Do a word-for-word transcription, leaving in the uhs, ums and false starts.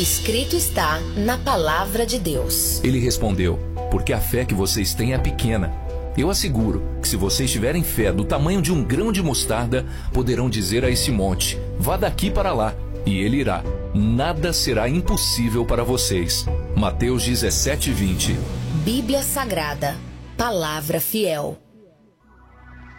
Escrito está na palavra de Deus. Ele respondeu: porque a fé que vocês têm é pequena. Eu asseguro que se vocês tiverem fé do tamanho de um grão de mostarda, poderão dizer a esse monte: vá daqui para lá, e ele irá. Nada será impossível para vocês. Mateus dezessete, vinte. Bíblia Sagrada, palavra fiel.